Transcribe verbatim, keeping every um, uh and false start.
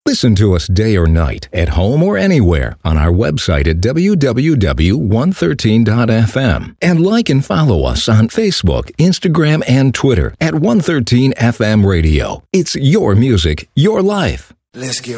Listen to us day or night, at home or anywhere, on our website at w w w dot one thirteen dot f m. And like and follow us on Facebook, Instagram, and Twitter at one thirteen F M Radio. It's your music, your life. Let's get